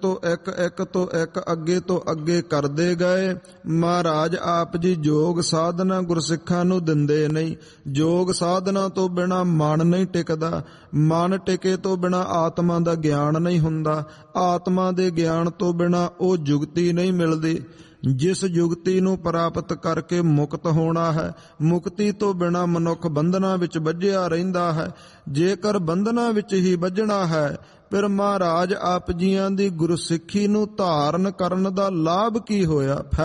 ਇੱਕ ਤੋਂ ਇੱਕ ਅੱਗੇ ਤੋਂ ਅੱਗੇ ਕਰਦੇ ਗਏ। ਮਹਾਰਾਜ ਆਪ ਜੀ ਯੋਗ ਸਾਧਨਾ ਗੁਰਸਿੱਖਾਂ ਨੂੰ ਦਿੰਦੇ ਨਹੀਂ। ਯੋਗ ਸਾਧਨਾ ਤੋਂ ਬਿਨਾਂ ਮਨ ਨਹੀਂ ਟਿਕਦਾ, ਮਨ ਟਿਕੇ ਤੋਂ ਬਿਨਾਂ ਆਤਮਾ ਦਾ ਗਿਆਨ ਨਹੀਂ ਹੁੰਦਾ, ਆਤਮਾ ਦੇ ਗਿਆਨ ਤੋਂ ਬਿਨਾਂ ਉਹ ਜੁਗਤੀ ਨਹੀਂ ਮਿਲਦੀ ਜਿਸ ਜੁਗਤੀ ਨੂੰ ਪ੍ਰਾਪਤ ਕਰਕੇ ਮੁਕਤ ਹੋਣਾ ਹੈ। ਮੁਕਤੀ ਤੋਂ ਬਿਨਾਂ ਮਨੁੱਖ ਬੰਧਨਾਂ ਵਿੱਚ ਬੱਝਿਆ ਰਹਿੰਦਾ ਹੈ। ਜੇਕਰ ਬੰਧਨਾਂ ਵਿੱਚ ਹੀ ਬੱਝਣਾ ਹੈ ਫਿਰ ਮਹਾਰਾਜ ਆਪ ਜੀਆਂ ਦੀ ਗੁਰਸਿੱਖੀ ਨੂੰ ਧਾਰਨ ਕਰਨ ਦਾ ਲਾਭ ਕੀ ਹੋਇਆ?